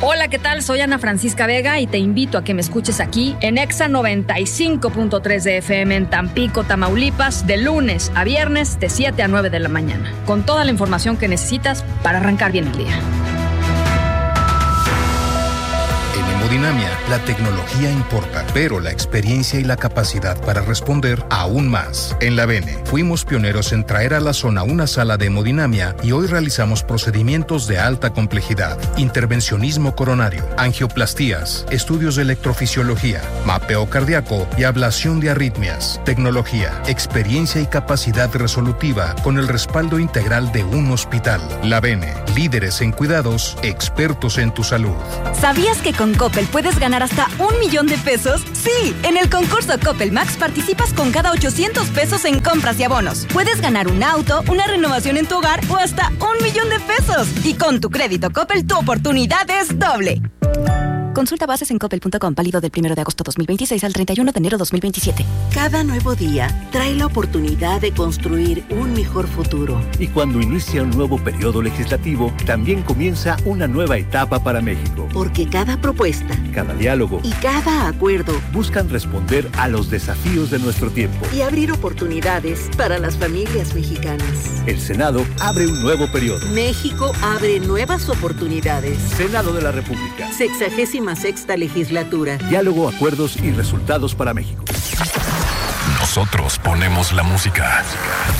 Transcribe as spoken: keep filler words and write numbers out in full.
Hola, ¿qué tal? Soy Ana Francisca Vega y te invito a que me escuches aquí en Exa noventa y cinco punto tres de F M en Tampico, Tamaulipas, de lunes a viernes de siete a nueve de la mañana, con toda la información que necesitas para arrancar bien el día. En Hemodinamia, la tecnología importa, pero la experiencia y la capacidad para responder aún más. En la Bene, fuimos pioneros en traer a la zona una sala de hemodinamia y hoy realizamos procedimientos de alta complejidad, intervencionismo coronario, angioplastías, estudios de electrofisiología, mapeo cardíaco y ablación de arritmias. Tecnología, experiencia y capacidad resolutiva con el respaldo integral de un hospital. La Bene, líderes en cuidados, expertos en tu salud. ¿Sabías que con Coppel puedes ganar hasta un millón de pesos? Sí, en el concurso Coppel Max participas con cada ochocientos pesos en compras y abonos. Puedes ganar un auto, una renovación en tu hogar o hasta un millón de pesos. Y con tu crédito Coppel, tu oportunidad es doble. Consulta bases en coppel punto com, válido del primero de agosto dos mil veintiséis al treinta y uno de enero dos mil veintisiete. Cada nuevo día trae la oportunidad de construir un mejor futuro. Y cuando inicia un nuevo periodo legislativo, también comienza una nueva etapa para México. Porque cada propuesta, cada diálogo y cada acuerdo buscan responder a los desafíos de nuestro tiempo y abrir oportunidades para las familias mexicanas. El Senado abre un nuevo periodo. México abre nuevas oportunidades. Senado de la República. Sexagésima sexta legislatura. Diálogo, acuerdos y resultados para México. Nosotros ponemos la música.